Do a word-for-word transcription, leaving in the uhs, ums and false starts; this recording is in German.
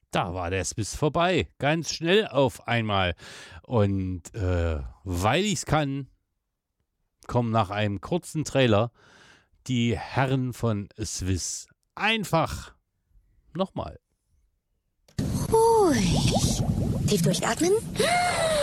Da war der Swiss vorbei, ganz schnell auf einmal. Und äh, weil ich's kann, kommen nach einem kurzen Trailer die Herren von Swiss. Einfach nochmal. Ruhig. Tief durchatmen.